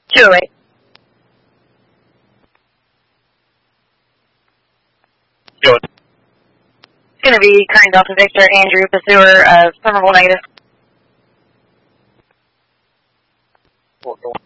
208. Go ahead. It's going to be current Delta Victor, Andrew, pursuer of Somerville negative. 4-1.